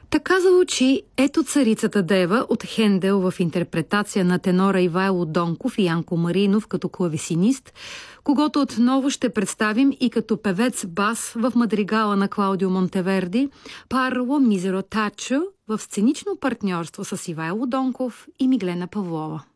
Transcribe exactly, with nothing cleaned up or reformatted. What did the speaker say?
Така звучи "Ето царицата Дева" от Хендел в интерпретация на тенора Ивайло Донков и Янко Маринов като клавесинист, когото отново ще представим и като певец бас в мадригала на Клаудио Монтеверди "Парло Мизеро Тачо" в сценично партньорство с Ивайло Донков и Миглена Павлова.